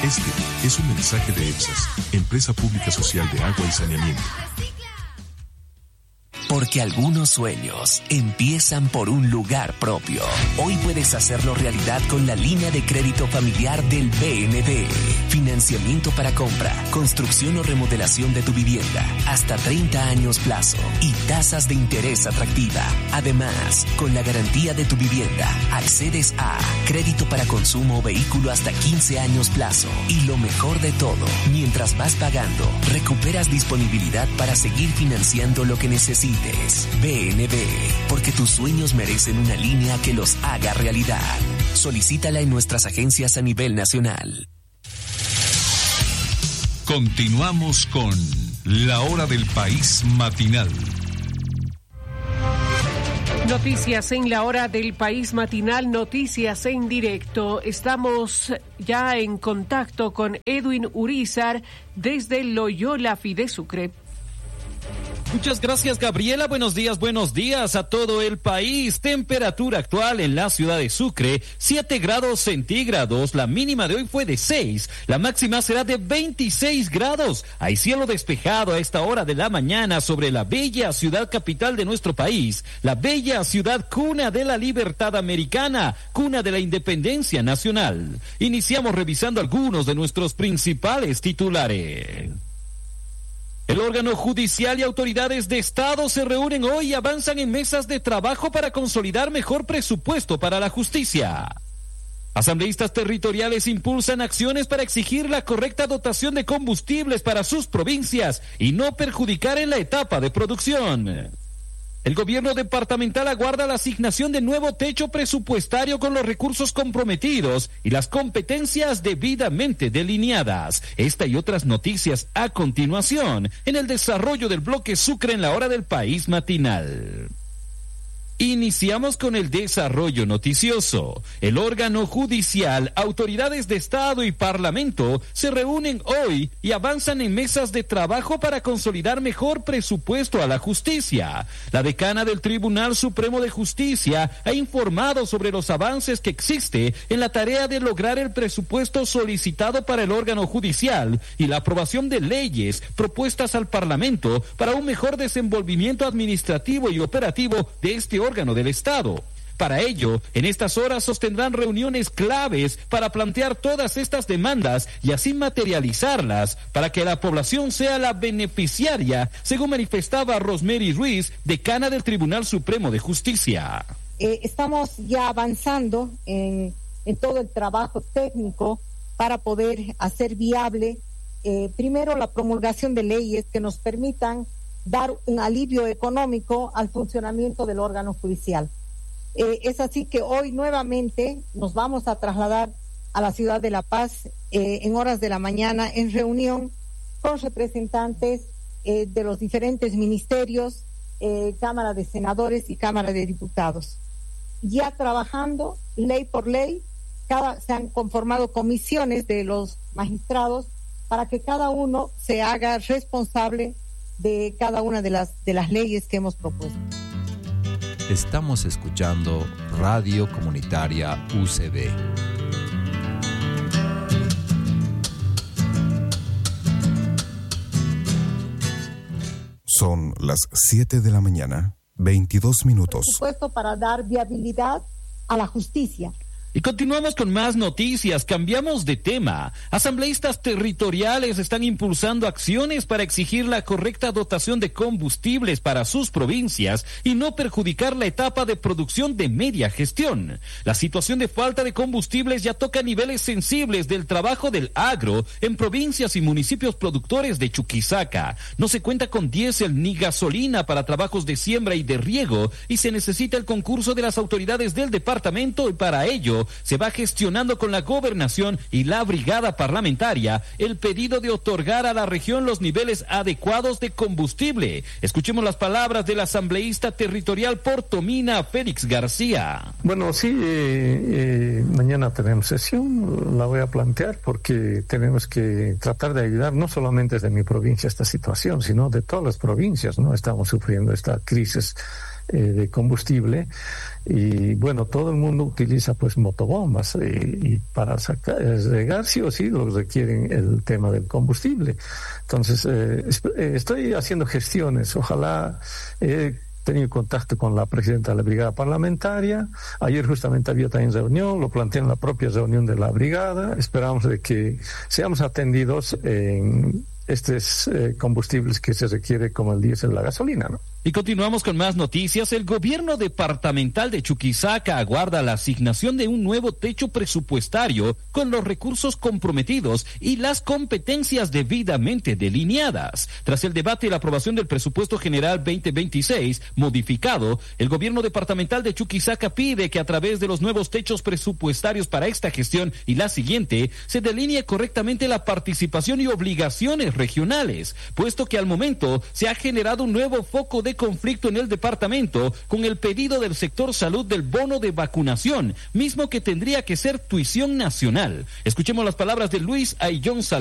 Este es un mensaje de EPSAS, Empresa Pública Social de Agua y Saneamiento. Porque algunos sueños empiezan por un lugar propio. Hoy puedes hacerlo realidad con la línea de crédito familiar del BND. Financiamiento para compra, construcción o remodelación de tu vivienda, hasta 30 años plazo y tasas de interés atractiva. Además, con la garantía de tu vivienda, accedes a crédito para consumo o vehículo hasta 15 años plazo. Y lo mejor de todo, mientras vas pagando, recuperas disponibilidad para seguir financiando lo que necesites. BNB, porque tus sueños merecen una línea que los haga realidad. Solicítala en nuestras agencias a nivel nacional. Continuamos con La Hora del País Matinal. Noticias en La Hora del País Matinal, noticias en directo. Estamos ya en contacto con Edwin Urízar desde Loyola Fide Sucre. Muchas gracias, Gabriela. Buenos días a todo el país. Temperatura actual en la ciudad de Sucre, 7 grados centígrados. La mínima de hoy fue de 6. La máxima será de 26 grados. Hay cielo despejado a esta hora de la mañana sobre la bella ciudad capital de nuestro país. La bella ciudad cuna de la libertad americana, cuna de la independencia nacional. Iniciamos revisando algunos de nuestros principales titulares. El órgano judicial y autoridades de Estado se reúnen hoy y avanzan en mesas de trabajo para consolidar mejor presupuesto para la justicia. Asambleístas territoriales impulsan acciones para exigir la correcta dotación de combustibles para sus provincias y no perjudicar en la etapa de producción. El gobierno departamental aguarda la asignación de nuevo techo presupuestario con los recursos comprometidos y las competencias debidamente delineadas. Esta y otras noticias a continuación en el desarrollo del bloque Sucre en La Hora del País Matinal. Iniciamos con el desarrollo noticioso. El órgano judicial, autoridades de Estado y Parlamento se reúnen hoy y avanzan en mesas de trabajo para consolidar mejor presupuesto a la justicia. La decana del Tribunal Supremo de Justicia ha informado sobre los avances que existe en la tarea de lograr el presupuesto solicitado para el órgano judicial y la aprobación de leyes propuestas al Parlamento para un mejor desenvolvimiento administrativo y operativo de este órgano del Estado. Para ello, en estas horas sostendrán reuniones claves para plantear todas estas demandas y así materializarlas para que la población sea la beneficiaria, según manifestaba Rosemary Ruiz, decana del Tribunal Supremo de Justicia. Estamos ya avanzando en todo el trabajo técnico para poder hacer viable, primero, la promulgación de leyes que nos permitan dar un alivio económico al funcionamiento del órgano judicial. Es así que hoy nuevamente nos vamos a trasladar a la ciudad de La Paz en horas de la mañana en reunión con representantes de los diferentes ministerios, Cámara de Senadores y Cámara de Diputados. Ya trabajando ley por ley, se han conformado comisiones de los magistrados para que cada uno se haga responsable de cada una de las leyes que hemos propuesto. Estamos escuchando Radio Comunitaria UCB. Son las 7 de la mañana, 22 minutos. Supuesto para dar viabilidad a la justicia. Y continuamos con más noticias. Cambiamos de tema. Asambleístas territoriales están impulsando acciones para exigir la correcta dotación de combustibles para sus provincias y no perjudicar la etapa de producción de media gestión. La situación de falta de combustibles ya toca niveles sensibles del trabajo del agro en provincias y municipios productores de Chuquisaca. No se cuenta con diésel ni gasolina para trabajos de siembra y de riego y se necesita el concurso de las autoridades del departamento y para ello se va gestionando con la gobernación y la brigada parlamentaria el pedido de otorgar a la región los niveles adecuados de combustible. Escuchemos las palabras del asambleísta territorial por Tomina, Félix García. Bueno, sí, mañana tenemos sesión, la voy a plantear porque tenemos que tratar de ayudar no solamente de mi provincia esta situación, sino de todas las provincias, ¿no? Estamos sufriendo esta crisis de combustible. Y bueno, todo el mundo utiliza pues motobombas y para regar sí o sí lo requieren el tema del combustible. Entonces, estoy haciendo gestiones. Ojalá tenido contacto con la presidenta de la brigada parlamentaria. Ayer justamente había también reunión, lo planteé en la propia reunión de la brigada. Esperamos de que seamos atendidos en estos combustibles que se requiere, como el diésel, la gasolina, ¿no? Y continuamos con más noticias. El gobierno departamental de Chuquisaca aguarda la asignación de un nuevo techo presupuestario con los recursos comprometidos y las competencias debidamente delineadas. Tras el debate y la aprobación del presupuesto general 2026 modificado, el gobierno departamental de Chuquisaca pide que a través de los nuevos techos presupuestarios para esta gestión y la siguiente se delinee correctamente la participación y obligaciones regionales, puesto que al momento se ha generado un nuevo foco de conflicto en el departamento con el pedido del sector salud del bono de vacunación, mismo que tendría que ser tuición nacional. Escuchemos las palabras de Luis Ayllón Salazar,